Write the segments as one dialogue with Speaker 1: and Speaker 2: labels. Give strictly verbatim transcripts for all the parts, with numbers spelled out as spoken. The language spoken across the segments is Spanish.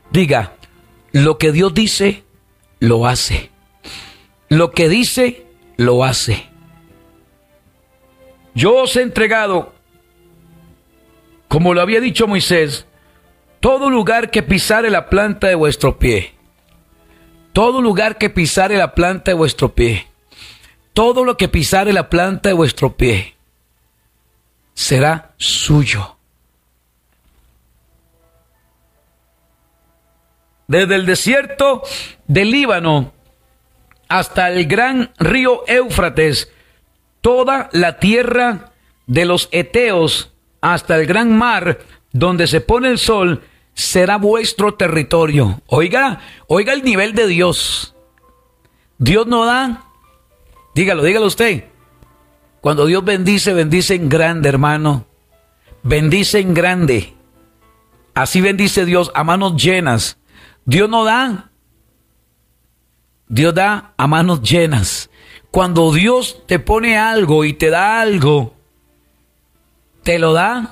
Speaker 1: Diga, lo que Dios dice, lo hace. Lo que dice, lo hace. Yo os he entregado, como lo había dicho Moisés, todo lugar que pisare la planta de vuestro pie. Todo lugar que pisare la planta de vuestro pie. Todo lo que pisare la planta de vuestro pie será suyo. Desde el desierto del Líbano hasta el gran río Éufrates, toda la tierra de los heteos hasta el gran mar donde se pone el sol será vuestro territorio. Oiga, oiga el nivel de Dios. Dios no da, dígalo, dígalo usted. Cuando Dios bendice, bendice en grande, hermano. Bendice en grande. Así bendice Dios a manos llenas. Dios no da, Dios da a manos llenas. Cuando Dios te pone algo y te da algo, te lo da.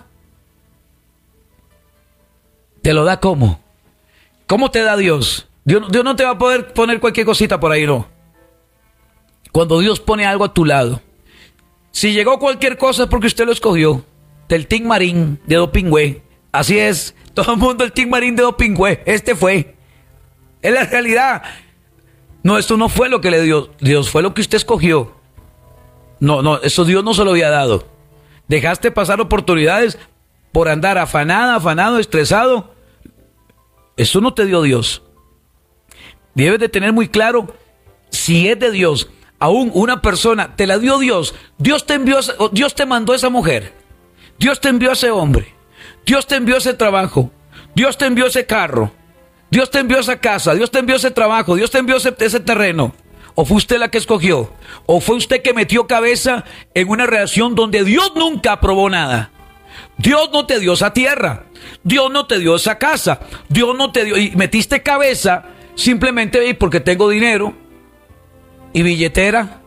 Speaker 1: ¿Te lo da cómo? ¿Cómo te da Dios? Dios, Dios no te va a poder poner cualquier cosita por ahí, no. Cuando Dios pone algo a tu lado. Si llegó cualquier cosa es porque usted lo escogió. Del Team Marín de Dopingüe. Así es. Todo el mundo el Team Marín de Dopingüe. Este fue. Es la realidad. No, esto no fue lo que le dio Dios. Fue lo que usted escogió. No, no. Eso Dios no se lo había dado. Dejaste pasar oportunidades por andar afanada, afanado, estresado. Eso no te dio Dios. Debes de tener muy claro si es de Dios. Aún una persona te la dio Dios. Dios te envió, Dios te mandó a esa mujer. Dios te envió a ese hombre. Dios te envió ese trabajo. Dios te envió ese carro. Dios te envió esa casa. Dios te envió ese trabajo. Dios te envió ese, ese terreno. ¿O fue usted la que escogió? ¿O fue usted que metió cabeza en una relación donde Dios nunca aprobó nada? Dios no te dio esa tierra. Dios no te dio esa casa. Dios no te dio... Y metiste cabeza simplemente porque tengo dinero y billetera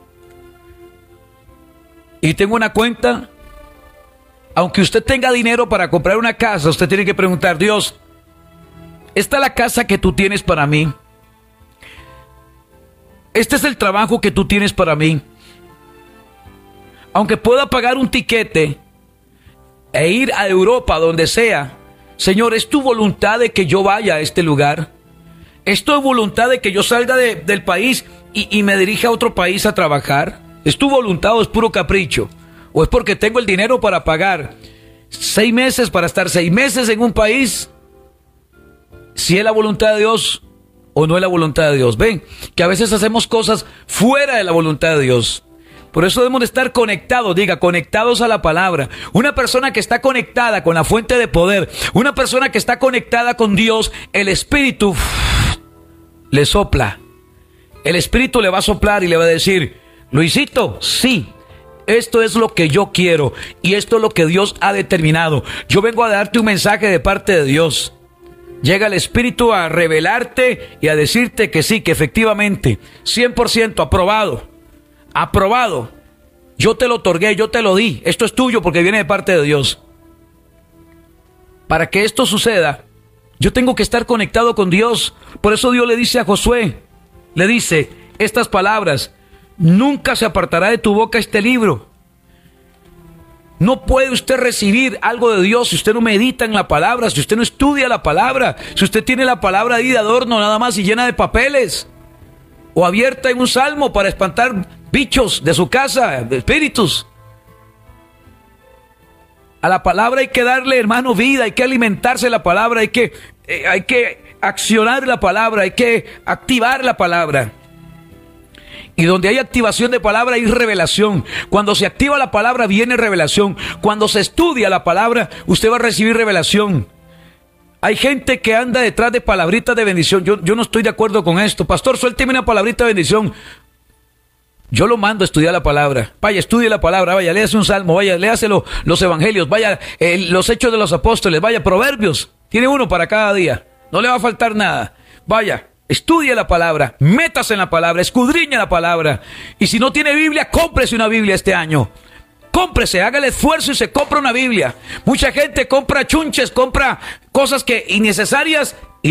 Speaker 1: y tengo una cuenta. Aunque usted tenga dinero para comprar una casa, usted tiene que preguntar: Dios, ¿esta es la casa que tú tienes para mí? ¿Este es el trabajo que tú tienes para mí? Aunque pueda pagar un tiquete e ir a Europa, donde sea, Señor, ¿es tu voluntad de que yo vaya a este lugar? ¿Es tu voluntad de que yo salga de, del país y, y me dirija a otro país a trabajar? ¿Es tu voluntad o es puro capricho? ¿O es porque tengo el dinero para pagar seis meses, para estar seis meses en un país? Si es la voluntad de Dios o no es la voluntad de Dios. Ven, que a veces hacemos cosas fuera de la voluntad de Dios. Por eso debemos de estar conectados, diga, conectados a la palabra. Una persona que está conectada con la fuente de poder, una persona que está conectada con Dios, el Espíritu uff, le sopla. El Espíritu le va a soplar y le va a decir: Luisito, sí, esto es lo que yo quiero y esto es lo que Dios ha determinado. Yo vengo a darte un mensaje de parte de Dios. Llega el Espíritu a revelarte y a decirte que sí, que efectivamente, cien por ciento aprobado. Aprobado. Yo te lo otorgué, yo te lo di. Esto es tuyo porque viene de parte de Dios. Para que esto suceda, yo tengo que estar conectado con Dios. Por eso Dios le dice a Josué, le dice estas palabras: nunca se apartará de tu boca este libro. No puede usted recibir algo de Dios si usted no medita en la palabra, si usted no estudia la palabra, si usted tiene la palabra ahí de adorno nada más y llena de papeles, o abierta en un salmo para espantar bichos de su casa, de espíritus. A la palabra hay que darle, hermano, vida, hay que alimentarse de la palabra, hay que, eh, hay que accionar la palabra, hay que activar la palabra. Y donde hay activación de palabra hay revelación. Cuando se activa la palabra viene revelación. Cuando se estudia la palabra, usted va a recibir revelación. Hay gente que anda detrás de palabritas de bendición. Yo, yo no estoy de acuerdo con esto. Pastor, suélteme una palabrita de bendición. Yo lo mando a estudiar la palabra. Vaya, estudie la palabra, vaya, léase un salmo, vaya, léase lo, los evangelios, vaya, eh, los hechos de los apóstoles, vaya, proverbios. Tiene uno para cada día. No le va a faltar nada. Vaya, estudie la palabra, métase en la palabra, escudriña la palabra. Y si no tiene Biblia, cómprese una Biblia este año. Cómprese, haga el esfuerzo y se compra una Biblia. Mucha gente compra chunches, compra cosas que innecesarias